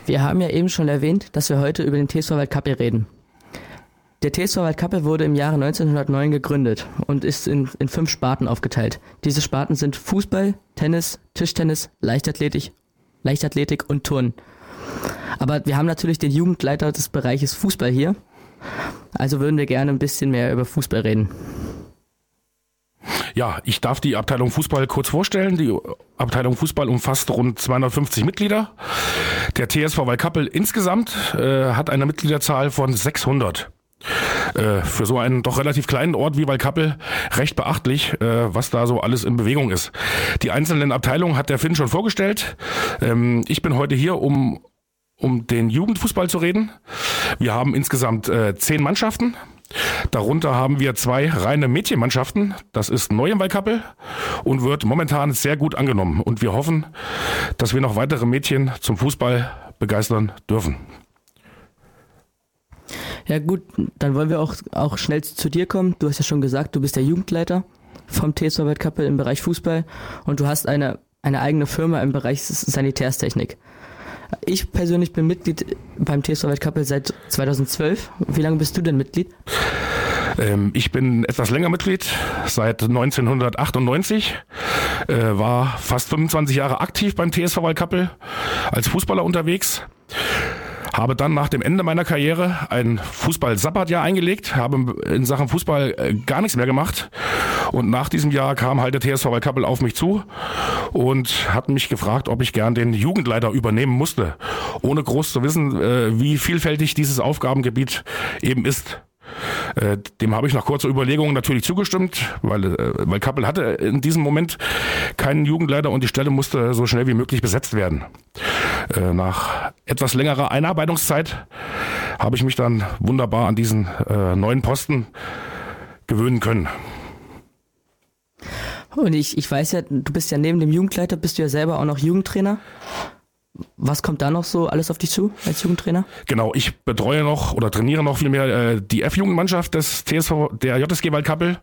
Wir haben ja eben schon erwähnt, dass wir heute über den TSV Waldkappel reden. Der TSV Waldkappel wurde im Jahre 1909 gegründet und ist in 5 Sparten aufgeteilt. Diese Sparten sind Fußball, Tennis, Tischtennis, Leichtathletik und Turnen. Aber wir haben natürlich den Jugendleiter des Bereiches Fußball hier, also würden wir gerne ein bisschen mehr über Fußball reden. Ja, ich darf die Abteilung Fußball kurz vorstellen. Die Abteilung Fußball umfasst rund 250 Mitglieder. Der TSV Waldkappel insgesamt hat eine Mitgliederzahl von 600. Für so einen doch relativ kleinen Ort wie Waldkappel recht beachtlich, was da so alles in Bewegung ist. Die einzelnen Abteilungen hat der Finn schon vorgestellt. Ich bin heute hier, um den Jugendfußball zu reden. Wir haben insgesamt 10 Mannschaften. Darunter haben wir 2 reine Mädchenmannschaften. Das ist neu in Waldkappel und wird momentan sehr gut angenommen. Und wir hoffen, dass wir noch weitere Mädchen zum Fußball begeistern dürfen. Ja gut, dann wollen wir auch schnell zu dir kommen. Du hast ja schon gesagt, du bist der Jugendleiter vom TSV Waldkappel im Bereich Fußball und du hast eine eigene Firma im Bereich Sanitärstechnik. Ich persönlich bin Mitglied beim TSV Waldkappel seit 2012. Wie lange bist du denn Mitglied? Ich bin etwas länger Mitglied, seit 1998, war fast 25 Jahre aktiv beim TSV Waldkappel als Fußballer unterwegs. Habe dann nach dem Ende meiner Karriere ein Fußball-Sabbatjahr eingelegt, habe in Sachen Fußball gar nichts mehr gemacht. Und nach diesem Jahr kam halt der TSV Waldkappel auf mich zu und hat mich gefragt, ob ich gern den Jugendleiter übernehmen musste, ohne groß zu wissen, wie vielfältig dieses Aufgabengebiet eben ist. Dem habe ich nach kurzer Überlegung natürlich zugestimmt, weil Waldkappel hatte in diesem Moment keinen Jugendleiter und die Stelle musste so schnell wie möglich besetzt werden. Nach etwas längerer Einarbeitungszeit habe ich mich dann wunderbar an diesen neuen Posten gewöhnen können. Und ich weiß ja, du bist ja neben dem Jugendleiter, bist du ja selber auch noch Jugendtrainer. Was kommt da noch so alles auf dich zu als Jugendtrainer? Genau, ich betreue noch oder trainiere noch vielmehr die F-Jugendmannschaft des TSV, der JSG Waldkappel.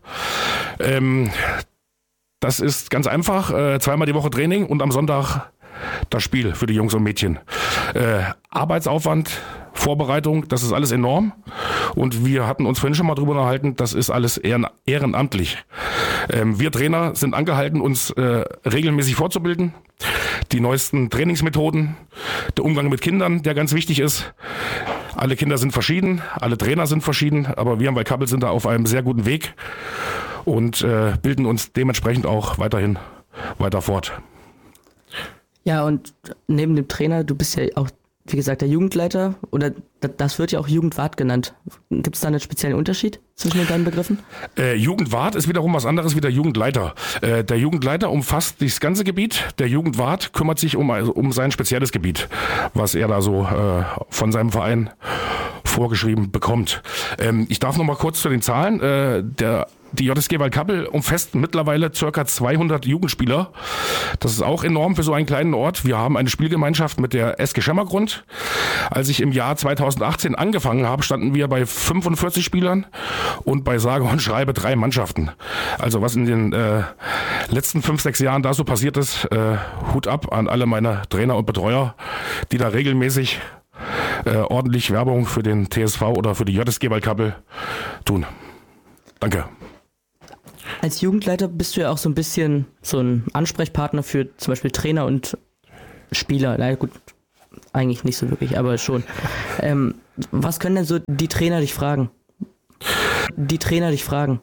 Das ist ganz einfach, 2-mal die Woche Training und am Sonntag das Spiel für die Jungs und Mädchen. Arbeitsaufwand, Vorbereitung, das ist alles enorm. Und wir hatten uns vorhin schon mal drüber unterhalten, das ist alles ehrenamtlich. Wir Trainer sind angehalten, uns regelmäßig fortzubilden. Die neuesten Trainingsmethoden, der Umgang mit Kindern, der ganz wichtig ist. Alle Kinder sind verschieden, alle Trainer sind verschieden, aber wir im Waldkappel sind da auf einem sehr guten Weg und bilden uns dementsprechend auch weiterhin weiter fort. Ja, und neben dem Trainer, du bist ja auch, wie gesagt, der Jugendleiter oder das wird ja auch Jugendwart genannt. Gibt es da einen speziellen Unterschied zwischen den beiden Begriffen? Jugendwart ist wiederum was anderes wie der Jugendleiter. Der Jugendleiter umfasst das ganze Gebiet. Der Jugendwart kümmert sich um sein spezielles Gebiet, was er da so von seinem Verein vorgeschrieben bekommt. Ich darf noch mal kurz zu den Zahlen. Die JSG Waldkappel umfasst mittlerweile ca. 200 Jugendspieler. Das ist auch enorm für so einen kleinen Ort. Wir haben eine Spielgemeinschaft mit der SG Schemmergrund. Als ich im Jahr 2018 angefangen habe, standen wir bei 45 Spielern und bei sage und schreibe 3 Mannschaften. Also was in den letzten 5-6 Jahren da so passiert ist, Hut ab an alle meine Trainer und Betreuer, die da regelmäßig ordentlich Werbung für den TSV oder für die JSG Waldkappel tun. Danke. Als Jugendleiter bist du ja auch so ein bisschen so ein Ansprechpartner für zum Beispiel Trainer und Spieler. Na gut, eigentlich nicht so wirklich, aber schon. Was können denn so die Trainer dich fragen?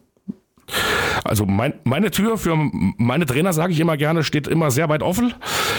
Also meine Tür für meine Trainer, sage ich immer gerne, steht immer sehr weit offen.